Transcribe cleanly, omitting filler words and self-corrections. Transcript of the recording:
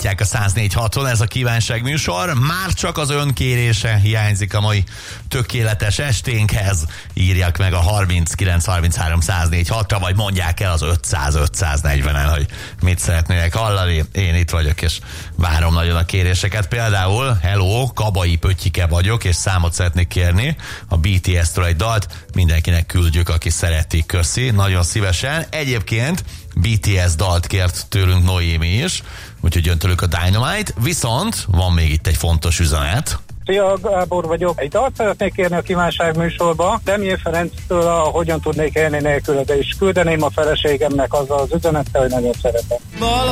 hallgatják a 104.6-on, ez a kívánság műsor. Már csak az önkérése hiányzik a mai tökéletes esténkhez. Írják meg a 3933-104.6-ra, vagy mondják el az 500-540-en, hogy mit szeretnének hallani. Én itt vagyok, és várom nagyon a kéréseket. Például, hello, Kabai Pöttyike vagyok, és számot szeretnék kérni a BTS-től egy dalt. Mindenkinek küldjük, aki szereti, köszi. Nagyon szívesen. Egyébként BTS dalt kért tőlünk Noémi is, úgyhogy jön tőlük a Dynamite, viszont van még itt egy fontos üzenet. Szia, Gábor vagyok. Egy dalt szeretnék kérni a kívánság műsorba. Demjén Ferenctől a Hogyan tudnék élni nélküle, de is küldeném a feleségemnek azzal az üzenettel, hogy nagyon szeretem.